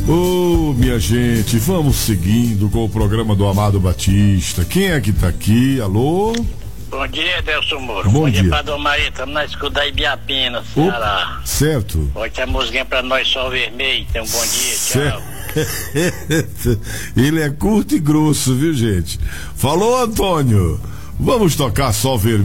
Ô, minha gente, vamos seguindo com o programa do Amado Batista. Quem é que tá aqui? Alô? Bom dia, Delson Moura. Bom dia. Pra Dom Maria, estamos na escuta da Ibiapina, Ceará. Certo. Hoje tem a musiquinha pra nós, Sol Vermelho. Então, bom dia, tchau. Ele é curto e grosso, viu, gente? Falou, Antônio. Vamos tocar Sol Vermelho.